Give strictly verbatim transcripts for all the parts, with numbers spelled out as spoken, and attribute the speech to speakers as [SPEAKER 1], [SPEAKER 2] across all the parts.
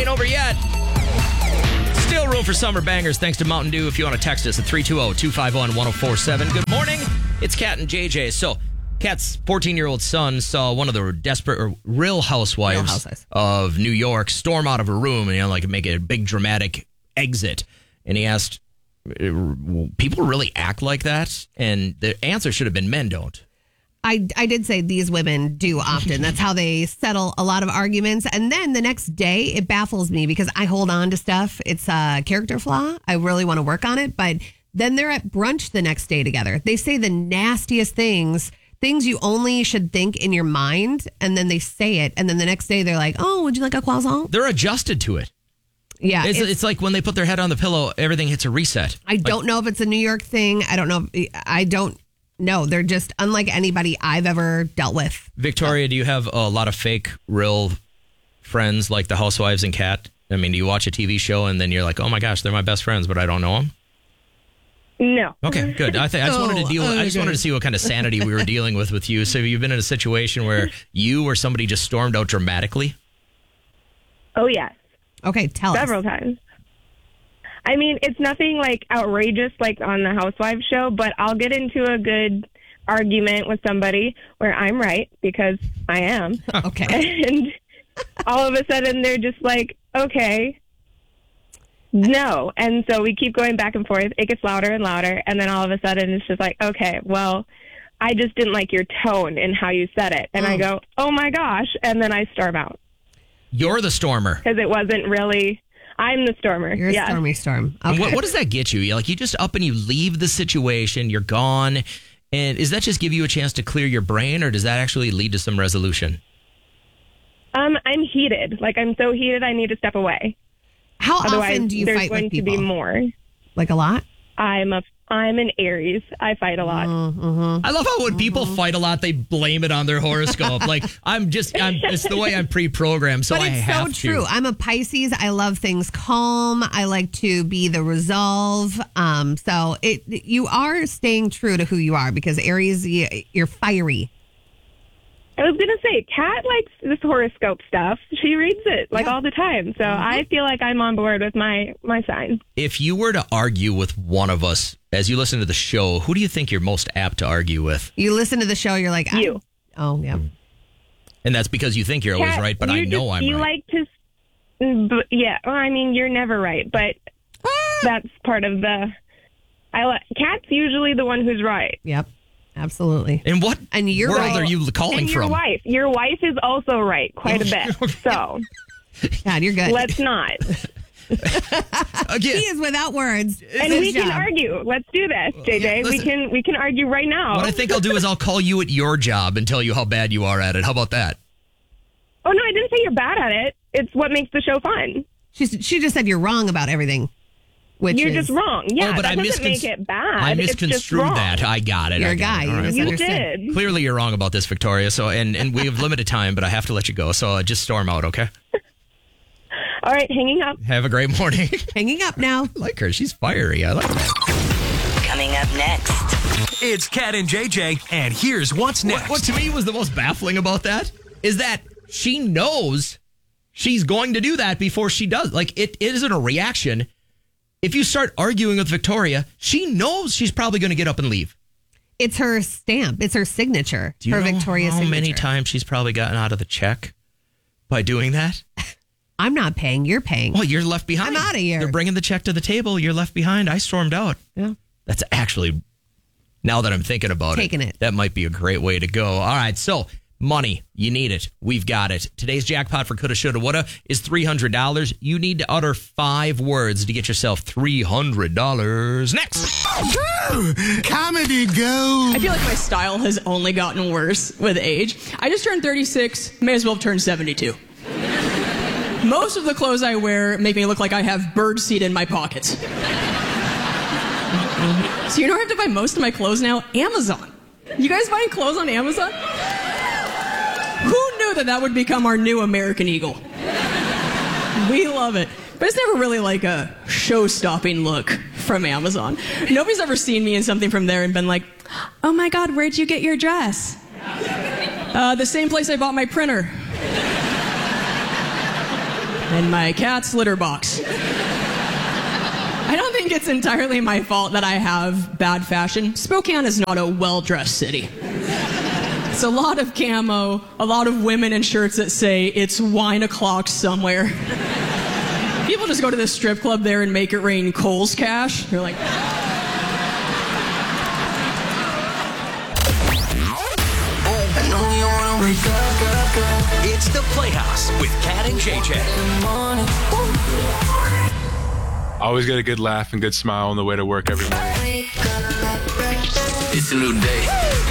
[SPEAKER 1] over yet. Still room for summer bangers thanks to Mountain Dew. If you want to text us at three two zero, two five one, one zero four seven. Good morning. It's Kat and J J. So, Kat's fourteen-year-old son saw one of the desperate or real housewives,
[SPEAKER 2] real housewives
[SPEAKER 1] of New York storm out of her room and, you know, like make a big dramatic exit. And he asked, people really act like that? And the answer should have been men don't.
[SPEAKER 2] I, I did say these women do often. That's how they settle a lot of arguments. And then the next day, it baffles me because I hold on to stuff. It's a character flaw. I really want to work on it. But then they're at brunch the next day together. They say the nastiest things, things you only should think in your mind. And then they say it. And then the next day, they're like, oh, would you like a croissant?
[SPEAKER 1] They're adjusted to it.
[SPEAKER 2] Yeah.
[SPEAKER 1] It's,
[SPEAKER 2] it's,
[SPEAKER 1] it's like when they put their head on the pillow, everything hits a reset.
[SPEAKER 2] I
[SPEAKER 1] like,
[SPEAKER 2] don't know if it's a New York thing. I don't know. If, I don't know. They're just unlike anybody I've ever dealt with.
[SPEAKER 1] Victoria, do you have a lot of fake, real friends like the Housewives and Kat? I mean, do you watch a T V show and then you're like, oh my gosh, they're my best friends, but I don't know them?
[SPEAKER 3] No.
[SPEAKER 1] Okay, good. I, th- I just
[SPEAKER 2] oh,
[SPEAKER 1] wanted to deal.
[SPEAKER 2] okay.
[SPEAKER 1] I just wanted to see what kind of sanity we were dealing with with you. So you've been in a situation where you or somebody just stormed out dramatically?
[SPEAKER 3] Oh, yes.
[SPEAKER 2] Okay, tell
[SPEAKER 3] Several
[SPEAKER 2] us.
[SPEAKER 3] times. I mean, it's nothing like outrageous like on the Housewives show, but I'll get into a good argument with somebody where I'm right because I am.
[SPEAKER 2] Okay.
[SPEAKER 3] And all of a sudden they're just like, okay, no. And so we keep going back and forth. It gets louder and louder. And then all of a sudden it's just like, okay, well, I just didn't like your tone and how you said it. And
[SPEAKER 2] oh.
[SPEAKER 3] I go, oh my gosh. And then I storm out.
[SPEAKER 1] You're the stormer.
[SPEAKER 3] Because it wasn't really... I'm the stormer.
[SPEAKER 2] You're a
[SPEAKER 3] yes.
[SPEAKER 2] stormy storm. Okay.
[SPEAKER 1] And what, what does that get you? Like, you just up and you leave the situation, you're gone. And does that just give you a chance to clear your brain, or does that actually lead to some resolution?
[SPEAKER 3] Um, I'm heated. Like, I'm so heated, I need to step away.
[SPEAKER 2] How
[SPEAKER 3] Otherwise,
[SPEAKER 2] often do you
[SPEAKER 3] there's
[SPEAKER 2] fight
[SPEAKER 3] going
[SPEAKER 2] with people?
[SPEAKER 3] to be more.
[SPEAKER 2] Like a lot?
[SPEAKER 3] I'm a I'm an Aries. I fight a lot.
[SPEAKER 2] Mm-hmm.
[SPEAKER 1] I love how when people fight a lot, they blame it on their horoscope. Like, I'm just, I'm, it's the way I'm pre-programmed, so
[SPEAKER 2] but
[SPEAKER 1] I
[SPEAKER 2] it's
[SPEAKER 1] have
[SPEAKER 2] so
[SPEAKER 1] to.
[SPEAKER 2] true. I'm a Pisces. I love things calm. I like to be the resolve. Um, so it you are staying true to who you are because Aries, you, you're fiery.
[SPEAKER 3] I was going to say, Kat likes this horoscope stuff. She reads it like
[SPEAKER 2] Yeah.
[SPEAKER 3] all the time. So mm-hmm. I feel like I'm on board with my, my sign.
[SPEAKER 1] If you were to argue with one of us as you listen to the show, who do you think you're most apt to argue with?
[SPEAKER 2] You listen to the show, you're like, I,
[SPEAKER 3] you.
[SPEAKER 2] Oh, yeah.
[SPEAKER 1] And that's because you think you're
[SPEAKER 3] Kat,
[SPEAKER 1] always right, but I know
[SPEAKER 3] just,
[SPEAKER 1] I'm
[SPEAKER 3] you
[SPEAKER 1] right.
[SPEAKER 3] like to, but yeah, well, I mean, you're never right, but that's part of the, I like, Kat's usually the one who's right.
[SPEAKER 2] Yep. Absolutely.
[SPEAKER 1] And what
[SPEAKER 2] and you're
[SPEAKER 1] world
[SPEAKER 2] right.
[SPEAKER 1] are you calling
[SPEAKER 3] and your
[SPEAKER 1] from?
[SPEAKER 3] wife. Your wife is also right quite a bit. So
[SPEAKER 2] God, you're good.
[SPEAKER 3] let's not.
[SPEAKER 1] Again,
[SPEAKER 2] he is without words.
[SPEAKER 3] And we
[SPEAKER 2] job.
[SPEAKER 3] can argue. Let's do this, J J.
[SPEAKER 1] Yeah,
[SPEAKER 3] we
[SPEAKER 1] listen.
[SPEAKER 3] can we can argue right now.
[SPEAKER 1] what I think I'll do is I'll call you at your job and tell you how bad you are at it. How about that?
[SPEAKER 3] Oh no, I didn't say you're bad at it. It's what makes the show fun.
[SPEAKER 2] She's, she just said you're wrong about everything. Which
[SPEAKER 3] You're
[SPEAKER 2] is,
[SPEAKER 3] just wrong. Yeah,
[SPEAKER 1] oh, but
[SPEAKER 3] that
[SPEAKER 1] I
[SPEAKER 3] doesn't
[SPEAKER 1] miscon-
[SPEAKER 3] make it bad.
[SPEAKER 1] I
[SPEAKER 3] It's just
[SPEAKER 1] misconstrued
[SPEAKER 3] wrong.
[SPEAKER 1] that. I got it.
[SPEAKER 2] You're
[SPEAKER 1] I
[SPEAKER 2] a
[SPEAKER 1] got
[SPEAKER 2] guy.
[SPEAKER 1] it.
[SPEAKER 2] You
[SPEAKER 1] All right.
[SPEAKER 3] You
[SPEAKER 2] misunderstood.
[SPEAKER 3] did.
[SPEAKER 1] Clearly, you're wrong about this, Victoria. So, and and we have limited time, but I have to let you go. So, uh, just storm out, okay?
[SPEAKER 3] All right, hanging up.
[SPEAKER 1] Have a great morning.
[SPEAKER 2] Hanging up now.
[SPEAKER 1] I like her. She's fiery. I like that.
[SPEAKER 4] Coming up next.
[SPEAKER 5] It's Kat and J J, and here's what's next.
[SPEAKER 1] What, what to me was the most baffling about that is that she knows she's going to do that before she does. Like, it, it isn't a reaction. If you start arguing with Victoria, she knows she's probably going to get up and leave.
[SPEAKER 2] It's her stamp. It's her signature.
[SPEAKER 1] Do you
[SPEAKER 2] her
[SPEAKER 1] know
[SPEAKER 2] Victoria
[SPEAKER 1] how
[SPEAKER 2] signature.
[SPEAKER 1] many times she's probably gotten out of the check by doing that?
[SPEAKER 2] I'm not paying. You're paying.
[SPEAKER 1] Well, you're left behind.
[SPEAKER 2] I'm outta here.
[SPEAKER 1] They're bringing the check to the table. You're left behind. I stormed out.
[SPEAKER 2] Yeah.
[SPEAKER 1] That's actually, now that I'm thinking about
[SPEAKER 2] Taking
[SPEAKER 1] it,
[SPEAKER 2] it.
[SPEAKER 1] that might be a great way to go. All right, so money, you need it. We've got it. Today's jackpot for Coulda, Shoulda, Woulda is three hundred dollars. You need to utter five words to get yourself three hundred dollars. Next.
[SPEAKER 6] Comedy Go.
[SPEAKER 7] I feel like my style has only gotten worse with age. I just turned thirty-six, may as well have turned seventy-two. Most of the clothes I wear make me look like I have birdseed in my pockets. So you know where I have to buy most of my clothes now? Amazon. You guys buying clothes on Amazon? Who knew that that would become our new American Eagle? We love it. But it's never really like a show-stopping look from Amazon. Nobody's ever seen me in something from there and been like, oh my God, where'd you get your dress? Uh, the same place I bought my printer. and my cat's litter box. I don't think it's entirely my fault that I have bad fashion. Spokane is not a well-dressed city. It's a lot of camo, a lot of women in shirts that say it's wine o'clock somewhere. People just go to this strip club there and make it rain Kohl's cash. They're like...
[SPEAKER 5] It's the Playhouse with Cat and J J.
[SPEAKER 8] Always get a good laugh and good smile on the way to work every morning.
[SPEAKER 5] It's a new day.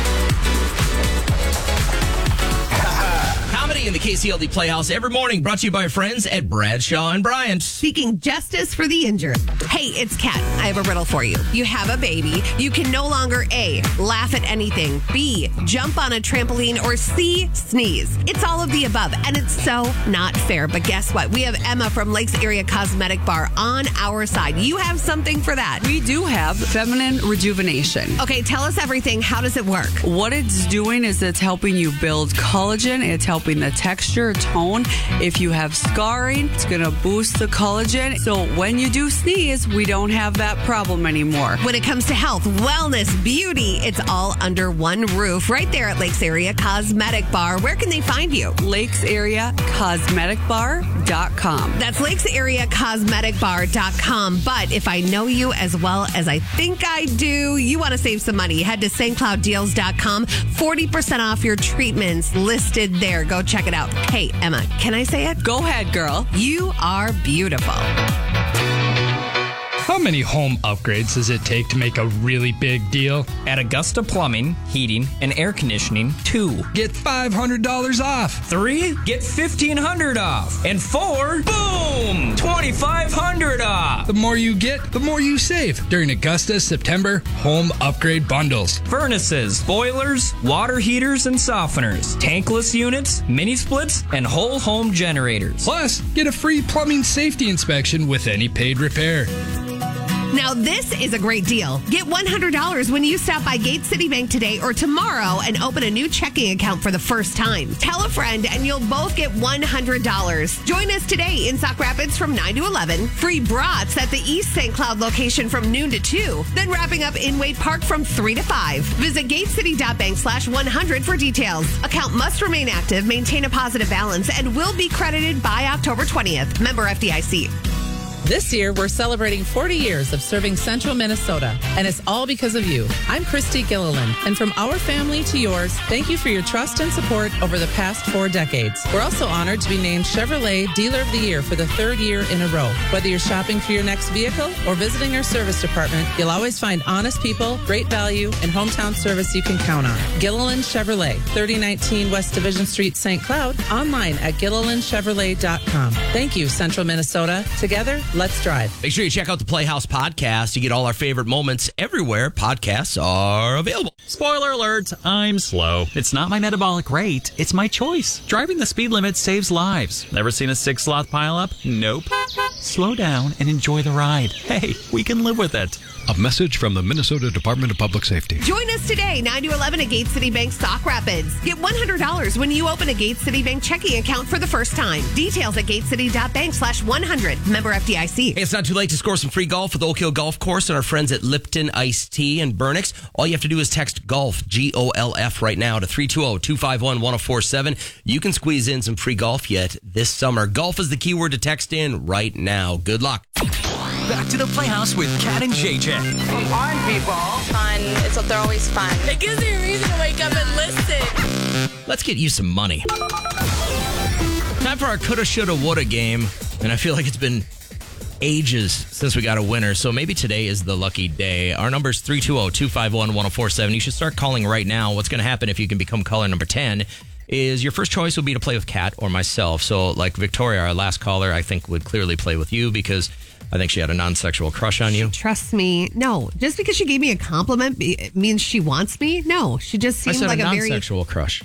[SPEAKER 1] Comedy in the K C L D Playhouse every morning, brought to you by our friends at Bradshaw and Bryant.
[SPEAKER 2] Seeking justice for the injured. Hey, it's Kat. I have a riddle for you. You have a baby. You can no longer A, laugh at anything, B, jump on a trampoline, or C, sneeze. It's all of the above, and it's so not fair. But guess what? We have Emma from Lakes Area Cosmetic Bar on our side. You have something for that.
[SPEAKER 9] We do have feminine rejuvenation.
[SPEAKER 2] Okay, tell us everything. How does it work?
[SPEAKER 9] What it's doing is it's helping you build collagen. It's helping the texture, tone. If you have scarring, it's going to boost the collagen. So when you do sneeze, we don't have that problem anymore.
[SPEAKER 2] When it comes to health, wellness, beauty, it's all under one roof right there at Lakes Area Cosmetic Bar. Where can they find you?
[SPEAKER 9] Lakes Area Cosmetic Bar dot com.
[SPEAKER 2] That's Lakes Area Cosmetic Bar dot com. But if I know you as well as I think I do, you want to save some money, head to Saint Cloud Deals dot com. forty percent off your treatments listed there. Go check it out. Hey, Emma, can I say it?
[SPEAKER 9] Go ahead, girl.
[SPEAKER 2] You are beautiful.
[SPEAKER 10] How many home upgrades does it take to make a really big deal?
[SPEAKER 11] At Augusta Plumbing, Heating, and Air Conditioning, two.
[SPEAKER 10] Get five hundred dollars off.
[SPEAKER 11] Three, get fifteen hundred dollars off. And four, boom, twenty-five hundred dollars off.
[SPEAKER 10] The more you get, the more you save during Augusta's September home upgrade bundles.
[SPEAKER 11] Furnaces, boilers, water heaters and softeners, tankless units, mini splits, and whole home generators.
[SPEAKER 10] Plus, get a free plumbing safety inspection with any paid repair.
[SPEAKER 2] Now, this is a great deal. Get one hundred dollars when you stop by Gate City Bank today or tomorrow and open a new checking account for the first time. Tell a friend and you'll both get one hundred dollars. Join us today in Sauk Rapids from nine to eleven. Free brats at the East Saint Cloud location from noon to two. Then wrapping up in Wade Park from three to five. Visit gatecity.bank slash 100 for details. Account must remain active, maintain a positive balance, and will be credited by October twentieth. Member F D I C.
[SPEAKER 12] This year, we're celebrating forty years of serving Central Minnesota, and it's all because of you. I'm Christy Gilliland, and from our family to yours, thank you for your trust and support over the past four decades. We're also honored to be named Chevrolet Dealer of the Year for the third year in a row. Whether you're shopping for your next vehicle or visiting our service department, you'll always find honest people, great value, and hometown service you can count on. Gilliland Chevrolet, thirty nineteen West Division Street, Saint Cloud, online at gilliland chevrolet dot com. Thank you, Central Minnesota. Together, let's drive.
[SPEAKER 1] Make sure you check out the Playhouse podcast. You get all our favorite moments everywhere podcasts are available.
[SPEAKER 13] Spoiler alert, I'm slow. It's not my metabolic rate, it's my choice. Driving the speed limit saves lives. Never seen a six sloth pileup? Nope. Slow down and enjoy the ride. Hey, we can live with it.
[SPEAKER 14] A message from the Minnesota Department of Public Safety.
[SPEAKER 2] Join us today, nine to eleven at Gate City Bank, Sauk Rapids. Get one hundred dollars when you open a Gate City Bank checking account for the first time. Details at gatecity.bank slash 100. Member F D I C.
[SPEAKER 1] Hey, it's not too late to score some free golf with Oak Hill Golf Course and our friends at Lipton Iced Tea and Burnix. All you have to do is text GOLF, G O L F, right now to three two zero, two five one, one zero four seven. You can squeeze in some free golf yet this summer. Golf is the keyword to text in right now. Good luck.
[SPEAKER 5] Back to the Playhouse with Cat and J J.
[SPEAKER 4] Come on, people. Fun. It's they're always fun. It gives me a reason to wake up and listen.
[SPEAKER 1] Let's get you some money. Time for our coulda, shoulda, woulda game. And I feel like it's been ages since we got a winner. So maybe today is the lucky day. Our number is three two zero, two five one, one zero four seven. You should start calling right now. What's going to happen if you can become caller number ten is your first choice will be to play with Kat or myself. So like Victoria, our last caller, I think would clearly play with you because I think she had a non-sexual crush on you.
[SPEAKER 2] Trust me. No, just because she gave me a compliment it means she wants me. No, she just seemed
[SPEAKER 1] I said
[SPEAKER 2] like
[SPEAKER 1] a,
[SPEAKER 2] a,
[SPEAKER 1] a
[SPEAKER 2] very
[SPEAKER 1] non-sexual crush.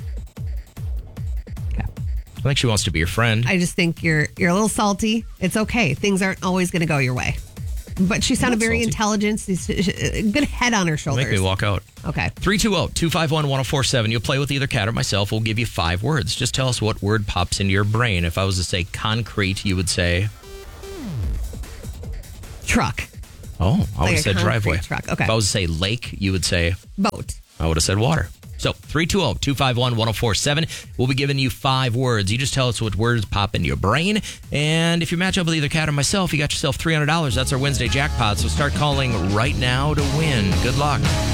[SPEAKER 1] Yeah. I think she wants to be your friend.
[SPEAKER 2] I just think you're you're a little salty. It's okay. Things aren't always going to go your way. but she sounded
[SPEAKER 1] Not
[SPEAKER 2] very
[SPEAKER 1] salty.
[SPEAKER 2] intelligent. She's- she- Good head on her shoulders.
[SPEAKER 1] Make me walk out.
[SPEAKER 2] Okay.
[SPEAKER 1] three two zero, two five one, one zero four seven. You'll play with either Kat or myself. We'll give you five words. Just tell us what word pops into your brain. If I was to say concrete, you would say...
[SPEAKER 2] Truck.
[SPEAKER 1] Oh, I would
[SPEAKER 2] Like
[SPEAKER 1] have
[SPEAKER 2] a
[SPEAKER 1] said
[SPEAKER 2] concrete
[SPEAKER 1] driveway.
[SPEAKER 2] truck. Okay.
[SPEAKER 1] If I was to say lake, you would say...
[SPEAKER 2] Boat.
[SPEAKER 1] I would have said water. So three two zero, two five one, one zero four seven. We'll be giving you five words. You just tell us what words pop into your brain. And if you match up with either Kat or myself, you got yourself three hundred dollars. That's our Wednesday jackpot. So start calling right now to win. Good luck.